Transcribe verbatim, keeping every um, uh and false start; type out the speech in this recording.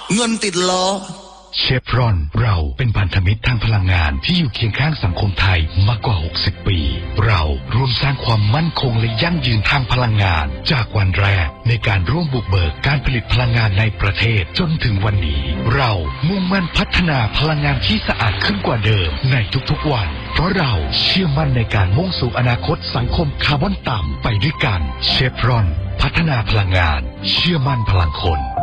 เงินติดล้อเชฟรอนเราเป็นพันธมิตรทางพลังงานที่อยู่เคียงข้างสังคมไทยมากกว่าหกสิบปีเราร่วมสร้างความมั่นคงและยั่งยืนทางพลังงานจากวันแรกในการร่วมบุกเบิกการผลิตพลังงานในประเทศจนถึงวันนี้เรามุ่งมั่นพัฒนาพลังงานที่สะอาดขึ้นกว่าเดิมในทุกๆวันเพราะเราเชื่อมั่นในการมุ่งสู่อนาคตสังคมคาร์บอนต่ำไปด้วยกันเชฟรอนพัฒนาพลังงานเชื่อมั่นพลังคน